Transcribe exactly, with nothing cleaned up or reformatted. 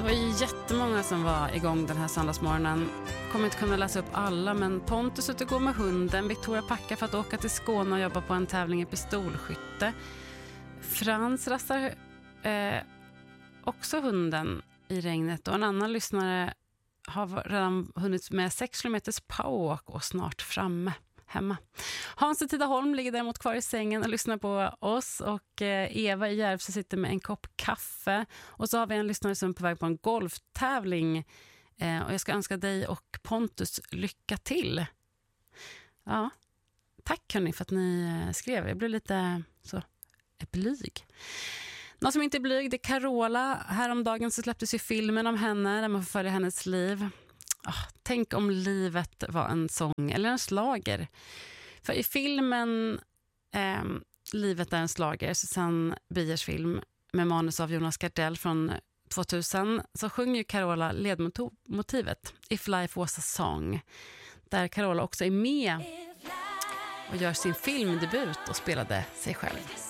var ju jättemånga som var igång den här söndagsmorgonen. Kommer inte kunna läsa upp alla, men Pontus ute och går med hunden. Victoria packar för att åka till Skåne och jobba på en tävling i pistolskytte. Frans rastar eh, också hunden i regnet. Och en annan lyssnare har redan hunnit med sex kilometers powerwalk och snart framme hemma. Hans och Tidaholm ligger däremot kvar i sängen och lyssnar på oss, och Eva i Järvsö sitter med en kopp kaffe, och så har vi en lyssnare som är på väg på en golftävling, och jag ska önska dig och Pontus lycka till. Ja, tack hörni för att ni skrev. Jag blev lite så blyg. Någon som inte är blyg, det är Carola. Häromdagen så släpptes ju filmen om henne där man får följa hennes liv. Oh, tänk om livet var en sång eller en slager. För i filmen eh, Livet är en slager, Susanne Biers film med manus av Jonas Gardell från tvåtusen, så sjunger Carola ledmotivet If Life Was a Song, där Carola också är med och gör sin filmdebut och spelade sig själv.